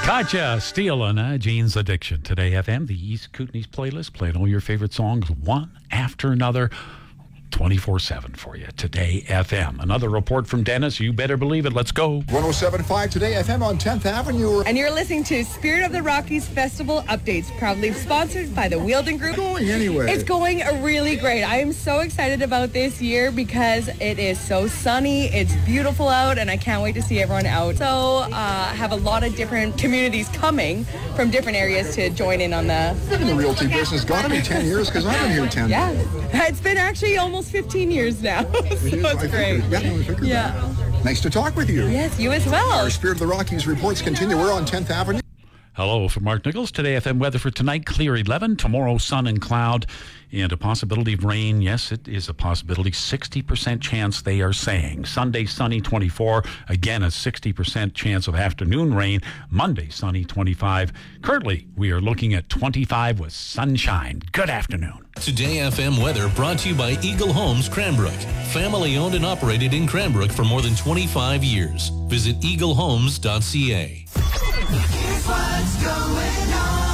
Katja Steele, Gene's Addiction. Today, FM, the East Kootenays playlist, playing all your favorite songs one after another, 24/7 for you. Today, FM. Another report from Dennis. You better believe it. Let's go. 107.5 Today FM on 10th Avenue. And you're listening to Spirit of the Rockies Festival Updates, proudly sponsored by the Wheeldon Group. Going anyway. It's going really great. I am so excited about this year because it is so sunny, it's beautiful out, and I can't wait to see everyone out. So have a lot of different communities coming from different areas to join in on the... Been in the realty business, got to be 10 years because I've been here 10 Yeah, years. it's been actually almost 15 years now, so it's great. Yeah. Nice to talk with you. Yes, you as well. Our Spirit of the Rockies reports continue. We're on 10th Avenue. Hello from Mark Nichols. Today, FM weather for tonight, clear 11. Tomorrow, sun and cloud and a possibility of rain. Yes, it is a possibility. 60% chance, they are saying. Sunday, sunny, 24. Again, a 60% chance of afternoon rain. Monday, sunny, 25. Currently, we are looking at 25 with sunshine. Good afternoon. Today FM weather brought to you by Eagle Homes Cranbrook. Family owned and operated in Cranbrook for more than 25 years. Visit eaglehomes.ca. Here's what's going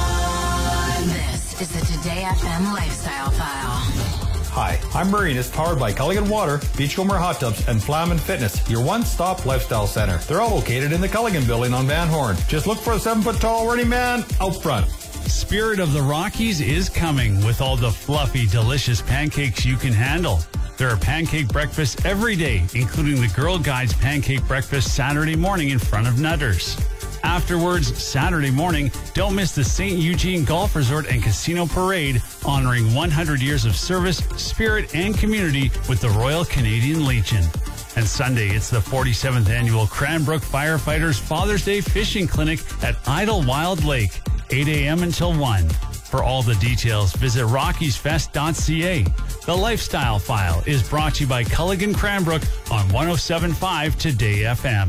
on. This is the Today FM Lifestyle File. Hi, I'm Marinas, powered by Culligan Water, Beachcomber Hot Tubs, and Flamin Fitness, your one-stop lifestyle center. They're all located in the Culligan building on Van Horn. Just look for a 7-foot-tall running man out front. Spirit of the Rockies is coming with all the fluffy, delicious pancakes you can handle. There are pancake breakfasts every day, including the Girl Guides pancake breakfast Saturday morning in front of Nutters. Afterwards, Saturday morning, don't miss the St. Eugene Golf Resort and Casino Parade, honoring 100 years of service, spirit, and community with the Royal Canadian Legion. And Sunday, it's the 47th annual Cranbrook Firefighters Father's Day Fishing Clinic at Idlewild Lake, 8 a.m. until 1. For all the details, visit rockiesfest.ca. The Lifestyle File is brought to you by Culligan Cranbrook on 107.5 Today FM.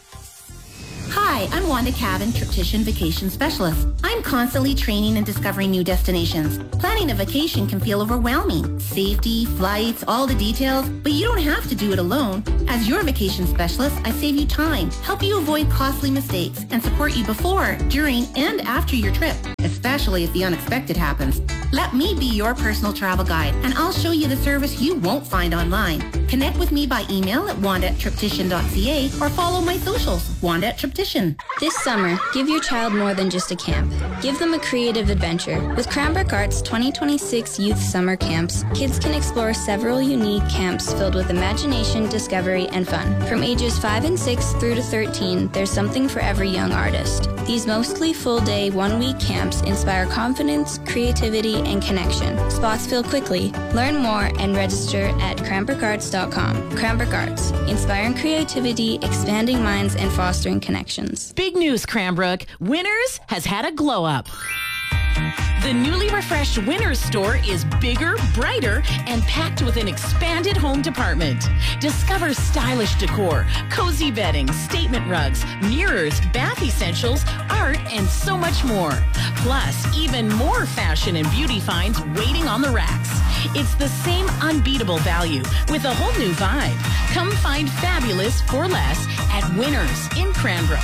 Hi, I'm Wanda Cavan, Triptician Vacation Specialist. I'm constantly training and discovering new destinations. Planning a vacation can feel overwhelming. Safety, flights, all the details, but you don't have to do it alone. As your vacation specialist, I save you time, help you avoid costly mistakes, and support you before, during, and after your trip, especially if the unexpected happens. Let me be your personal travel guide, and I'll show you the service you won't find online. Connect with me by email at wanda@triptician.ca or follow my socials, Wanda@Triptician. This summer, give your child more than just a camp. Give them a creative adventure. With Cranbrook Arts 2026 Youth Summer Camps, kids can explore several unique camps filled with imagination, discovery, and fun. From ages 5 and 6 through to 13, there's something for every young artist. These mostly full-day, one-week camps inspire confidence, creativity, and connection. Spots fill quickly. Learn more and register at cranbrookarts.com. Cranbrook Arts, inspiring creativity, expanding minds, and fostering connections. Big news, Cranbrook. Winners has had a glow-up. The newly refreshed Winners store is bigger, brighter, and packed with an expanded home department. Discover stylish decor, cozy bedding, statement rugs, mirrors, bath essentials, art, and so much more. Plus, even more fashion and beauty finds waiting on the racks. It's the same unbeatable value with a whole new vibe. Come find fabulous for less at Winners in Cranbrook.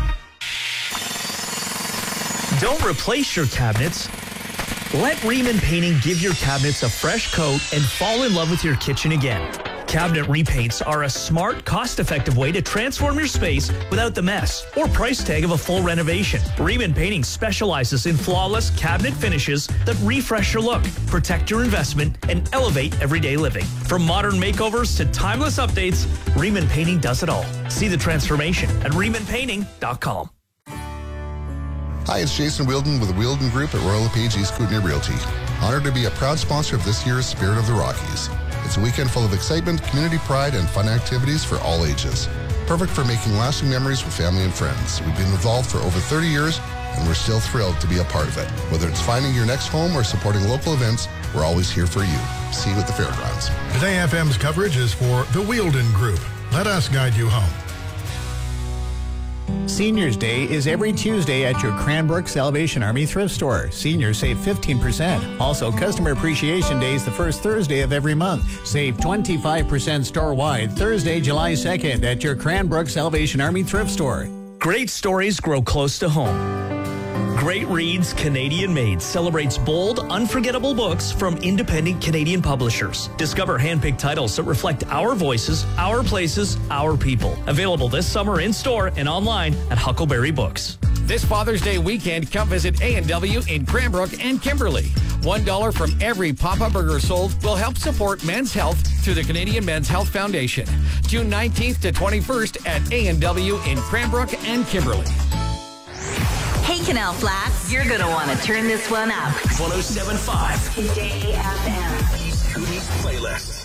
Don't replace your cabinets. Let Riemann Painting give your cabinets a fresh coat and fall in love with your kitchen again. Cabinet repaints are a smart, cost-effective way to transform your space without the mess or price tag of a full renovation. Riemann Painting specializes in flawless cabinet finishes that refresh your look, protect your investment, and elevate everyday living. From modern makeovers to timeless updates, Riemann Painting does it all. See the transformation at RiemannPainting.com. Hi, it's Jason Wheeldon with the Wheeldon Group at Royal LePage East Kootenay Realty. Honored to be a proud sponsor of this year's Spirit of the Rockies. It's a weekend full of excitement, community pride, and fun activities for all ages. Perfect for making lasting memories with family and friends. We've been involved for over 30 years, and we're still thrilled to be a part of it. Whether it's finding your next home or supporting local events, we're always here for you. See you at the fairgrounds. Today FM's coverage is for the Wheeldon Group. Let us guide you home. Seniors Day is every Tuesday at your Cranbrook Salvation Army thrift store. Seniors save 15%. Also, Customer Appreciation Day is the first Thursday of every month. Save 25% store-wide Thursday, July 2nd at your Cranbrook Salvation Army thrift store. Great stories grow close to home. Great Reads Canadian Made celebrates bold, unforgettable books from independent Canadian publishers. Discover handpicked titles that reflect our voices, our places, our people. Available this summer in store and online at Huckleberry Books. This Father's Day weekend, come visit A&W in Cranbrook and Kimberley. $1 from every Papa Burger sold will help support men's health through the Canadian Men's Health Foundation. June 19th to 21st at A&W in Cranbrook and Kimberley. Hey, Canal Flats, you're going to want to turn this one up. 107.5 Today FM. Playlist.